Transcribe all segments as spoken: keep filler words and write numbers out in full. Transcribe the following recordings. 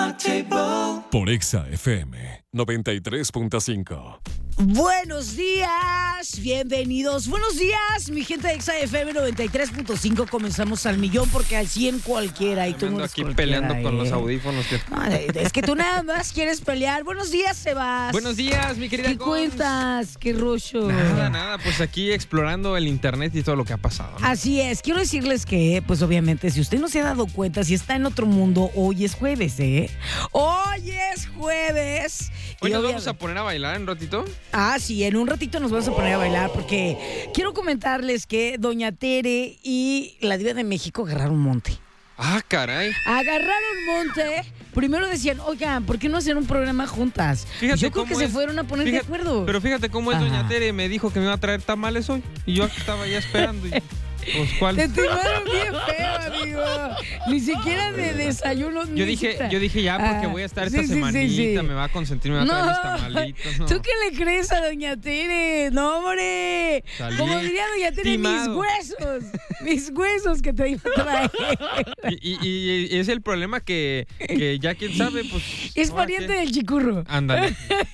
Por Exa F M noventa y tres punto cinco. Buenos días, bienvenidos. Buenos días, mi gente de Exa F M noventa y tres punto cinco. Comenzamos al millón porque al cien cualquiera. Y tú no eres aquí cualquiera, peleando ¿eh? con los audífonos. Que... No, es que tú nada más quieres pelear. Buenos días, Sebas. Buenos días, mi querida ¿Qué Gons. cuentas? ¿Qué rollo? Nada, nada, pues aquí explorando el internet y todo lo que ha pasado, ¿no? Así es, quiero decirles que, pues obviamente, si usted no se ha dado cuenta, si está en otro mundo, hoy es jueves, ¿eh? Hoy es jueves. Hoy Y nos obvia- vamos a poner a bailar en un ratito. Ah, sí, en un ratito nos vamos a poner a bailar porque quiero comentarles que Doña Tere y la Diva de México agarraron monte. Ah, caray. Agarraron monte. Primero decían, oigan, ¿por qué no hacer un programa juntas? Fíjate Yo creo que cómo se es. fueron a poner Fíjate- de acuerdo. Pero fíjate cómo es Ajá. Doña Tere. Me dijo que me iba a traer tamales hoy. Y yo aquí estaba ya esperando. Y, pues, ¿cuál? Te timaron bien feo, amigo. Ni siquiera de desayuno. Yo ni dije, siquiera. yo dije ya porque Ah, voy a estar sí, esta sí, sí, semanita, sí. me va a consentir, me va a traer mis tamalitos. No. ¿Tú qué le crees a Doña Tere? No, hombre. Salí Como diría Doña Tere, timado. mis huesos. Mis huesos que te iba a traer. Y, y- y- y es el problema que, que ya quién sabe, pues. Es ahora pariente qué. del chicurro. Ándale.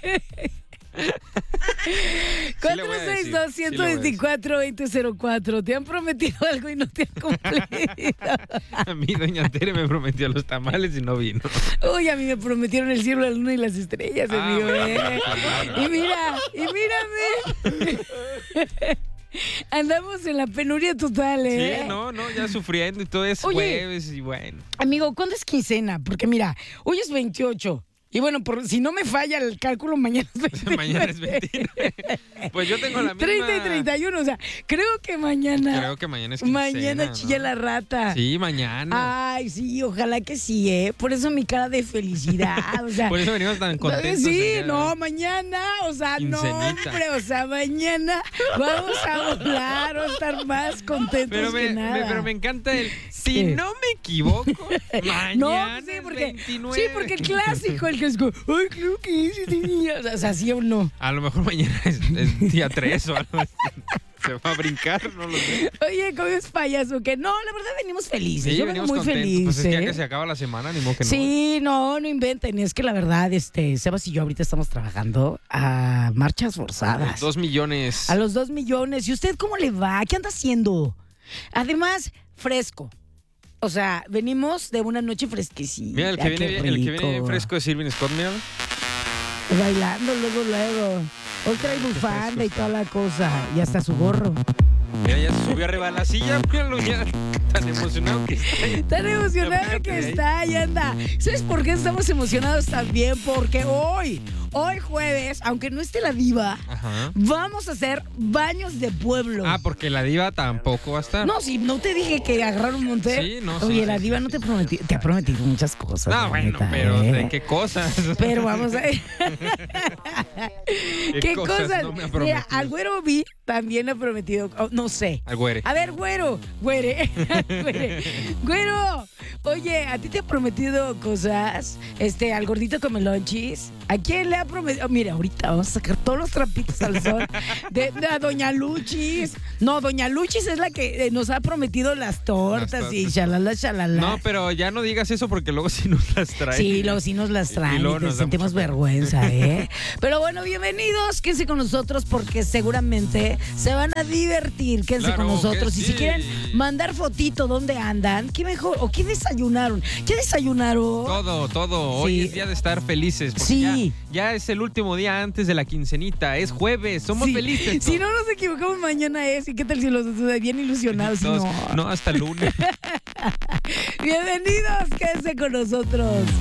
cuatro voy a seis decir, dos, sí uno le voy a dos cuatro, dos cero cero cuatro. ¿Te han prometido algo y no te han cumplido? A mí Doña Tere me prometió los tamales y no vino. Uy, a mí me prometieron el cielo, la luna y las estrellas, Ah, amigo. bueno, ¿eh? claro. Y mira, y mírame. Andamos en la penuria total, ¿eh? Sí, no, no, ya sufriendo y todo es Oye. jueves y bueno. Amigo, ¿cuándo es quincena? Porque mira, hoy es veintiocho. Y bueno, por, si no me falla el cálculo, mañana es veintinueve. Mañana es veintinueve. Pues yo tengo la misma. treinta y treinta y uno, o sea, creo que mañana. Creo que mañana es quincena, Mañana ¿no? chilla la rata. Sí, mañana. Ay, sí, ojalá que sí, ¿eh? Por eso mi cara de felicidad, o sea. Por eso venimos tan contentos. el Sí, día de no, hoy. mañana, o sea, no, Quincenita. hombre, o sea, mañana vamos a volar, vamos a estar más contentos Pero me, que nada. me- pero me encanta el. Si ¿Qué? no me equivoco, mañana No, sí, es porque, veintinueve. sí, porque el clásico, el que es como, ay, creo que ese día, o sea, sí o no. A lo mejor mañana es, es día tres o algo así. Se va a brincar, no lo sé. Oye, ¿cómo es payaso? Que no, la verdad venimos felices, Sí, yo vengo venimos muy contentos. feliz, Pues es que ya ¿eh? que se acaba la semana, ni modo que no. Sí, no, no inventen. Es que la verdad, este, Sebas y yo ahorita estamos trabajando a marchas forzadas. Dos millones. A los dos millones. ¿Y usted cómo le va? ¿Qué anda haciendo? Además, fresco. O sea, venimos de una noche fresquecita. Mira, el que, viene, qué bien- el que viene bien rico. fresco es Irving Scott, mira. Bailando luego, luego. Hoy trae bufanda y toda la cosa. Y hasta su gorro. Mira, ya se subió arriba de la silla. Míralo ya. Tan emocionado que está. Tan emocionado Fíjate que ahí. está y anda. ¿Sabes por qué estamos emocionados también? Porque hoy, hoy jueves, aunque no esté la diva, Ajá. vamos a hacer baños de pueblo. Ah, porque la diva tampoco va a estar. No, si no te dije que agarrar un monte. Sí, no, sí, Oye, sí, la sí, diva sí, no te sí. prometió, te ha prometido muchas cosas. Ah, la bueno, neta, pero ¿eh? ¿de qué cosas? Pero vamos a ver. ¿Qué, cosas? no me ha Mira, prometido? al güero vi también ha prometido. Oh, no sé. Al güere. A ver, güero, güere, güere, güero. Oye, ¿a ti te ha prometido cosas? Este, al gordito Comelonchis. ¿A quién le ha prometido? Oh, mira, ahorita vamos a sacar todos los trapitos al sol de, de a Doña Luchis. No, Doña Luchis es la que eh, nos ha prometido las tortas, Las y tortas. shalala, shalala. No, pero ya no digas eso porque luego sí nos las trae. Sí, luego sí nos las Y traen y, luego te nos da sentimos mucha pena. vergüenza, ¿eh? Pero bueno, bienvenidos, quédense con nosotros porque seguramente se van a divertir. Quédense Claro con nosotros. que Y si sí. quieren mandar fotito dónde andan, qué mejor, o qué desayunaron. ¿Qué desayunaron? Todo, todo. Hoy Sí. es día de estar felices. Porque Sí. ya, ya es el último día antes de la quincenita. Es jueves. Somos Sí. felices. Si no nos equivocamos, mañana es. ¿Y qué tal si los dos bien ilusionados? Todos- No. no, hasta el lunes. Bienvenidos, quédense con nosotros.